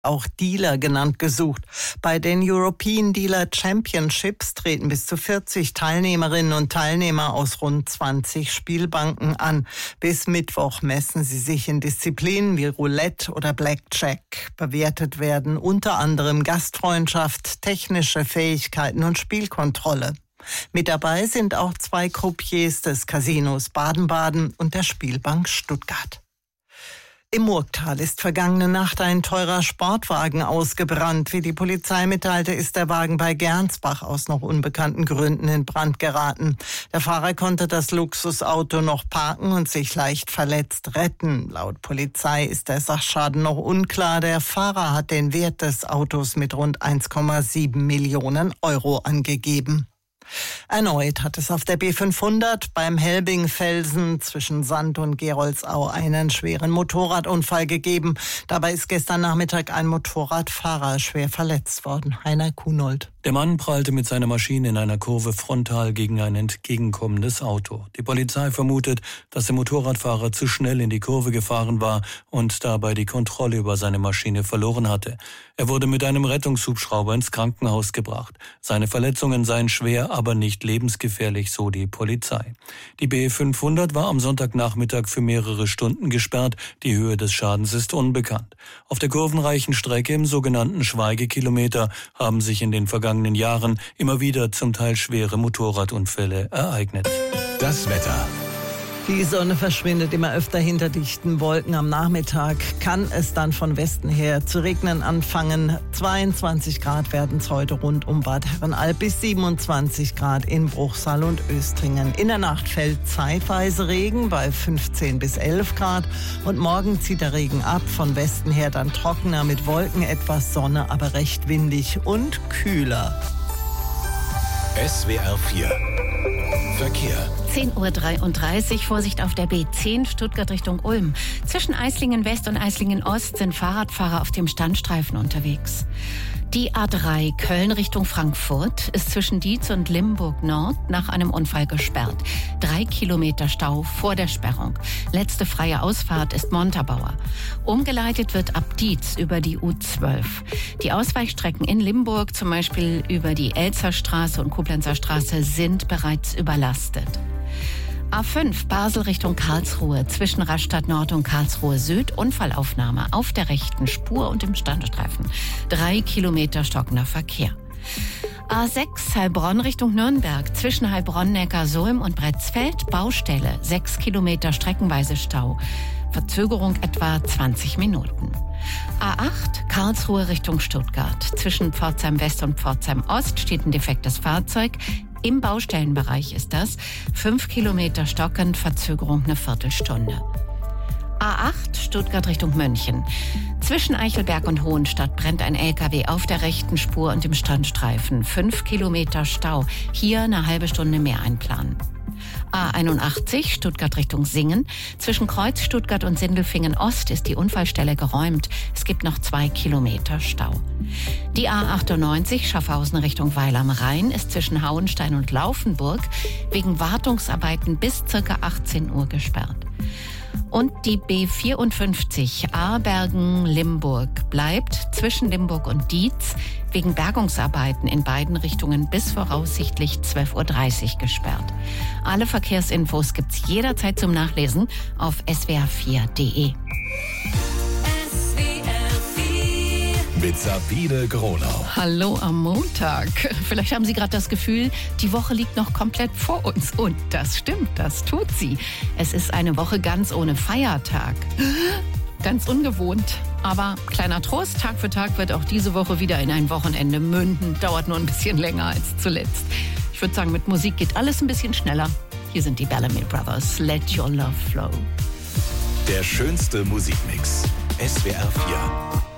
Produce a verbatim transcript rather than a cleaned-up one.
auch Dealer genannt, gesucht. Bei den European Dealer Championships treten bis zu vierzig Teilnehmerinnen und Teilnehmer aus rund zwanzig Spielbanken an. Bis Mittwoch messen sie sich in Disziplinen wie Roulette oder Blackjack. Bewertet werden unter anderem Gastfreundschaft, technische Fähigkeiten und Spielkontrolle. Mit dabei sind auch zwei Croupiers des Casinos Baden-Baden und der Spielbank Stuttgart. Im Murgtal ist vergangene Nacht ein teurer Sportwagen ausgebrannt. Wie die Polizei mitteilte, ist der Wagen bei Gernsbach aus noch unbekannten Gründen in Brand geraten. Der Fahrer konnte das Luxusauto noch parken und sich leicht verletzt retten. Laut Polizei ist der Sachschaden noch unklar. Der Fahrer hat den Wert des Autos mit rund eins Komma sieben Millionen Euro angegeben. Erneut hat es auf der B fünfhundert beim Helbingfelsen zwischen Sand und Geroldsau einen schweren Motorradunfall gegeben. Dabei ist gestern Nachmittag ein Motorradfahrer schwer verletzt worden. Heiner Kunold. Der Mann prallte mit seiner Maschine in einer Kurve frontal gegen ein entgegenkommendes Auto. Die Polizei vermutet, dass der Motorradfahrer zu schnell in die Kurve gefahren war und dabei die Kontrolle über seine Maschine verloren hatte. Er wurde mit einem Rettungshubschrauber ins Krankenhaus gebracht. Seine Verletzungen seien schwer, aber nicht lebensgefährlich, so die Polizei. Die B fünfhundert war am Sonntagnachmittag für mehrere Stunden gesperrt. Die Höhe des Schadens ist unbekannt. Auf der kurvenreichen Strecke im sogenannten Schweigekilometer haben sich in den vergangenen Jahren immer wieder zum Teil schwere Motorradunfälle ereignet. Das Wetter. Die Sonne verschwindet immer öfter hinter dichten Wolken. Am Nachmittag kann es dann von Westen her zu regnen anfangen. zweiundzwanzig Grad werden es heute rund um Bad Herrenalb bis siebenundzwanzig Grad in Bruchsal und Östringen. In der Nacht fällt zeitweise Regen bei fünfzehn bis elf Grad. Und morgen zieht der Regen ab. Von Westen her dann trockener mit Wolken, etwas Sonne, aber recht windig und kühler. S W R vier Verkehr. zehn Uhr dreiunddreißig, Vorsicht auf der B zehn, Stuttgart Richtung Ulm. Zwischen Eislingen West und Eislingen Ost sind Fahrradfahrer auf dem Standstreifen unterwegs. Die A drei Köln Richtung Frankfurt ist zwischen Dietz und Limburg Nord nach einem Unfall gesperrt. Drei Kilometer Stau vor der Sperrung. Letzte freie Ausfahrt ist Montabaur. Umgeleitet wird ab Dietz über die U zwölf. Die Ausweichstrecken in Limburg, zum Beispiel über die Elzer Straße und Koblenzer Straße, sind bereits überlastet. A fünf Basel Richtung Karlsruhe, zwischen Rastatt Nord und Karlsruhe Süd, Unfallaufnahme auf der rechten Spur und im Standstreifen. Drei Kilometer stockender Verkehr. A sechs Heilbronn Richtung Nürnberg, zwischen Heilbronn, Neckarsulm und Bretzfeld, Baustelle, sechs Kilometer streckenweise Stau. Verzögerung etwa zwanzig Minuten. A acht Karlsruhe Richtung Stuttgart, zwischen Pforzheim West und Pforzheim Ost steht ein defektes Fahrzeug. Im Baustellenbereich ist das. Fünf Kilometer stockend, Verzögerung eine Viertelstunde. A acht Stuttgart Richtung München. Zwischen Eichelberg und Hohenstadt brennt ein L K W auf der rechten Spur und im Standstreifen. Fünf Kilometer Stau. Hier eine halbe Stunde mehr einplanen. A einundachtzig Stuttgart Richtung Singen. Zwischen Kreuz Stuttgart und Sindelfingen Ost ist die Unfallstelle geräumt. Es gibt noch zwei Kilometer Stau. Die A achtundneunzig Schaffhausen Richtung Weil am Rhein ist zwischen Hauenstein und Laufenburg wegen Wartungsarbeiten bis ca. achtzehn Uhr gesperrt. Und die B vierundfünfzig Aarbergen-Limburg bleibt zwischen Limburg und Dietz wegen Bergungsarbeiten in beiden Richtungen bis voraussichtlich zwölf Uhr dreißig gesperrt. Alle Verkehrsinfos gibt's jederzeit zum Nachlesen auf s w r vier punkt d e. Mit Sabine Gronau. Hallo am Montag. Vielleicht haben Sie gerade das Gefühl, die Woche liegt noch komplett vor uns. Und das stimmt, das tut sie. Es ist eine Woche ganz ohne Feiertag. Ganz ungewohnt. Aber kleiner Trost, Tag für Tag wird auch diese Woche wieder in ein Wochenende münden. Dauert nur ein bisschen länger als zuletzt. Ich würde sagen, mit Musik geht alles ein bisschen schneller. Hier sind die Bellamy Brothers. Let Your Love Flow. Der schönste Musikmix. S W R vier.